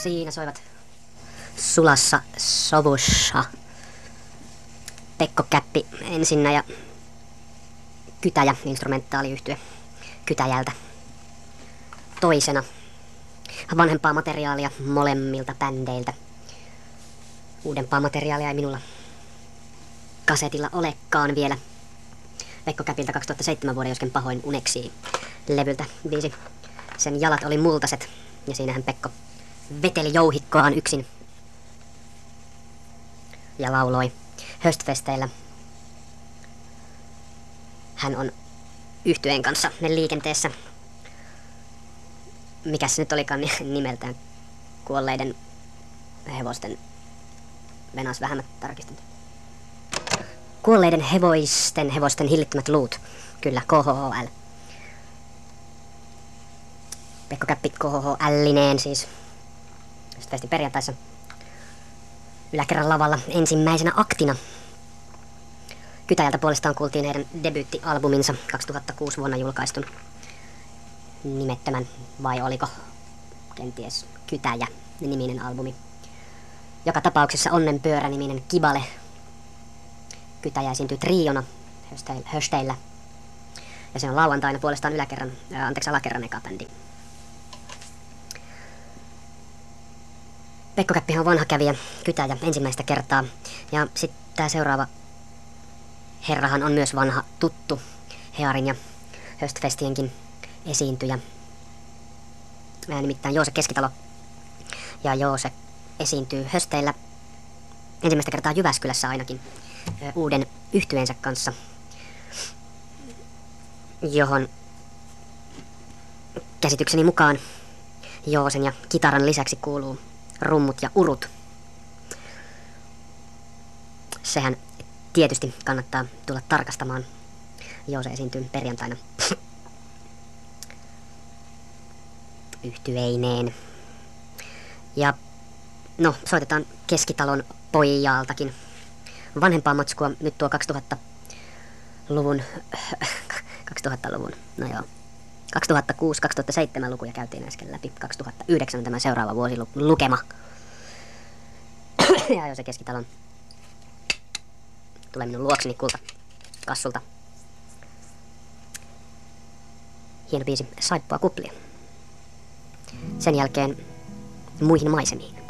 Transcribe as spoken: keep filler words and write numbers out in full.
Siinä soivat sulassa sovussa Pekko Käppi ensinnä ja Kytäjä, instrumentaaliyhtye Kytäjältä toisena. Vanhempaa materiaalia molemmilta bändeiltä. Uudempaa materiaalia ei minulla kasetilla olekaan vielä. Pekko Käpiltä kaksituhattaseitsemän vuoden Josken pahoin uneksii levyltä biisi. Sen jalat oli multaset ja siinähän Pekko veteli jouhikkoaan yksin ja lauloi höstfesteillä. Hän on yhtyeen kanssa ne liikenteessä. Mikäs se nyt olikaan nimeltään? Kuolleiden hevosten... Venas vähän mä tarkistan. Kuolleiden hevoisten, hevosten hillittömät luut. Kyllä, K H H L. Pekko Käppi K H H L-lineen siis. Festin perjantaissa yläkerran lavalla ensimmäisenä aktina. Kytäjältä puolestaan kuultiin heidän debyyttialbuminsa kaksituhattakuusi vuonna julkaistun nimettömän, vai oliko kenties Kytäjä niminen albumi. Joka tapauksessa Onnenpyörä-niminen kibale. Kytäjä esiintyy triona hösteillä. Ja se on lauantaina puolestaan yläkerran, ää, anteeksi alakerran eka bändi. Pekko Käppihän on vanha kävijä, Kytäjä ensimmäistä kertaa. Ja sitten tää seuraava herrahan on myös vanha tuttu, Hearin ja höstfestienkin esiintyjä. Ää, nimittäin Joose Keskitalo. Ja Joose esiintyy hösteillä ensimmäistä kertaa Jyväskylässä ainakin ää, uuden yhtyeensä kanssa, johon käsitykseni mukaan Joosen ja kitaran lisäksi kuuluu rummut ja urut. Sehän tietysti kannattaa tulla tarkastamaan. Joose esiintyy perjantaina yhtyeineen. Ja no, soitetaan Keskitalon pojaltakin vanhempaa matskua. Nyt tuo kaksituhattaluvun kaksituhattaluvun, no joo, kaksituhattakuusi kaksituhattaseitsemän lukuja käytiin äsken läpi. kaksituhattayhdeksän tämä seuraava vuosi lukema. Ja jo se Keskitalon tulee minun luokseni kulta kassulta. Hieno biisi, Saippua kuplia. Sen jälkeen Muihin maisemiin.